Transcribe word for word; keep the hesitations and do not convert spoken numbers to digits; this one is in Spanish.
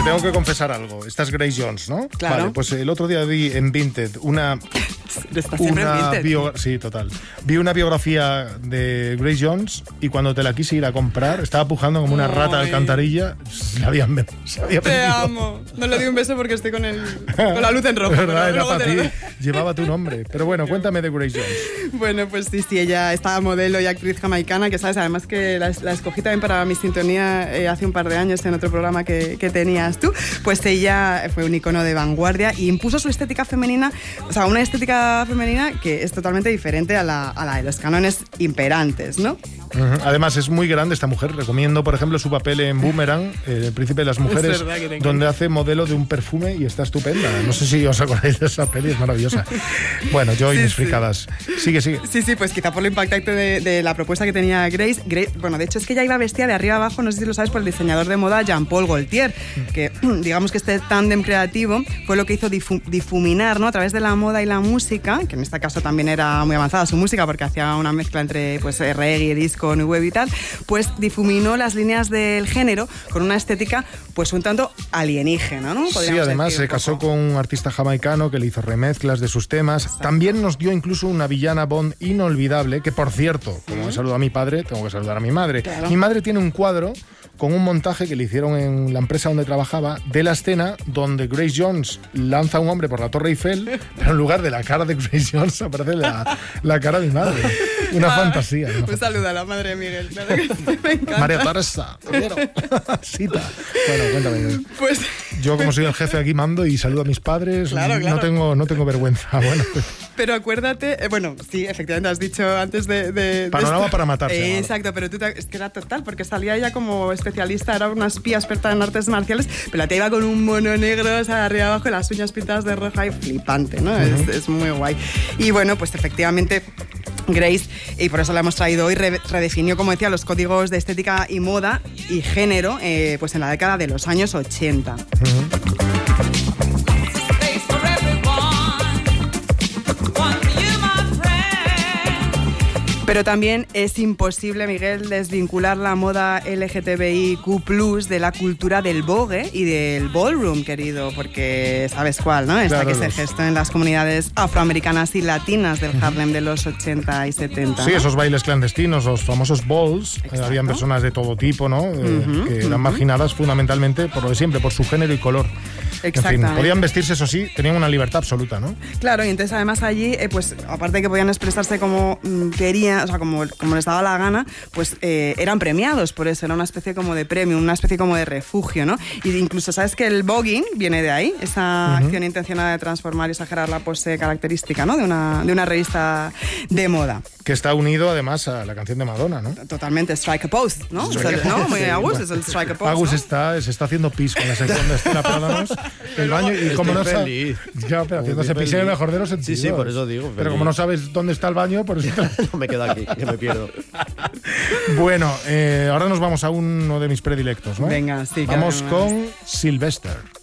tengo que confesar algo. Esta es Grace Jones, ¿no? Claro. Vale, pues el otro día vi en Vinted una... Está siempre en Vinted. Bio... Sí, total. Vi una biografía de Grace Jones y cuando te la quise ir a comprar, estaba pujando como una Ay. rata de alcantarilla. Se la habían ven- se había Te vendido. amo. No le di un beso porque estoy con, el, con la luz en rojo. ¿Verdad? pero Era luego para te ti. lo- Llevaba tu nombre. Pero bueno, cuéntame de Grace Jones. Bueno, pues sí, sí, ella estaba modelo y actriz jamaicana, que sabes, además que la, la escogí también para mi sintonía eh, hace un par de años en otro programa que, que tenías tú. Pues ella fue un icono de vanguardia y impuso su estética femenina, o sea, una estética femenina que es totalmente diferente a la, a la de los cánones imperantes, ¿no? Uh-huh. Además, es muy grande esta mujer. Recomiendo, por ejemplo, su papel en Boomerang, eh, El príncipe de las mujeres, Es verdad que te encanta. donde hace modelo de un perfume y está estupenda. No sé si os acordáis de esa peli, es maravillosa. Bueno, yo y Sí, mis sí. fricadas. Sigue, sigue. Sí, sí, pues quizá por lo impactante de, de la propuesta que tenía Grace. Grace. Bueno, de hecho es que ella iba vestida de arriba abajo, no sé si lo sabes, por el diseñador de moda Jean-Paul Gaultier, que digamos que este tándem creativo fue lo que hizo difu- difuminar, ¿no?, a través de la moda y la música, que en este caso también era muy avanzada su música porque hacía una mezcla entre pues, reggae, disco, new wave y tal, pues difuminó las líneas del género con una estética pues un tanto alienígena, ¿no? Sí, Podríamos además decir se un casó poco. con un artista jamaicano que le hizo remezclas de sus temas. Exacto. También nos dio incluso una villana Bond inolvidable, que por cierto, como he saludado a mi padre, tengo que saludar a mi madre. Claro. Mi madre tiene un cuadro con un montaje que le hicieron en la empresa donde trabajaba de la escena donde Grace Jones lanza a un hombre por la Torre Eiffel, pero en lugar de la cara de Grace Jones aparece la, la cara de mi madre. Una Ah, fantasía. Una Un fantasía. saludo a la madre de Miguel. Claro que sí, me encanta. María Teresa, primero. Cita. Bueno, cuéntame. Pues Yo, como soy el jefe aquí, mando y saludo a mis padres. Claro, claro. No tengo, no tengo vergüenza. Bueno, pues, Pero acuérdate, eh, bueno, sí, efectivamente has dicho antes de... de- de Panorama esto. para matarse, Eh, llamado. exacto, pero tú te- es que era total, porque salía ella como especialista, era una espía experta en artes marciales, pero la tía iba con un mono negro, o sea, de arriba abajo, y las uñas pintadas de roja y flipante, ¿no? es, es muy guay. Y bueno, pues efectivamente... Grace, y por eso la hemos traído hoy, re- redefinió, como decía, los códigos de estética y moda y género eh, pues en la década de los años ochenta. Space for everyone. One for you, my friend. Pero también es imposible, Miguel, desvincular la moda L G T B I Q plus, de la cultura del vogue y del ballroom, querido, porque sabes cuál, ¿no? Esta Claro, que se los- gestó en las comunidades afroamericanas y latinas del Harlem de los ochenta y setenta. sí, ¿no? esos bailes clandestinos, los famosos balls, eh, Exacto. habían personas de todo tipo, ¿no? Eh, Ujú, que eran ujú. marginadas fundamentalmente por lo de siempre, por su género y color. En fin, Exactamente. podían vestirse, eso sí, tenían una libertad absoluta, ¿no? Claro, y entonces además allí, eh, pues aparte de que podían expresarse como mm, querían, o sea, como, como les daba la gana, pues eh, eran premiados por eso, era una especie como de premio, una especie como de refugio, ¿no? Y incluso, ¿sabes que el voguing viene de ahí? Esa acción intencionada de transformar y exagerar la pose característica, ¿no? De una, de una revista de moda. Que está unido además a la canción de Madonna, ¿no? Totalmente, strike a pose, ¿no? O sea, ¿no? Muy Agus, es el strike a pose, Agus ¿no? está, se está haciendo pis con la sección de Estela Plátanos, el baño, y como no Estoy sabe, feliz. ya, pero haciéndose Estoy pis en el feliz. mejor de los sentidos. Sí, sí, por eso digo, Pero feliz. como no sabes dónde está el baño, por eso. No me quedo aquí, que me pierdo. Bueno, eh, ahora nos vamos a uno de mis predilectos, ¿no? Venga, sí, que Vamos además- con Sylvester.